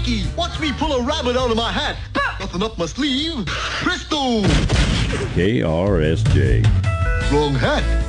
Mikey, watch me pull a rabbit out of my hat. Nothing up my sleeve. Presto! KRSJ. Wrong hat.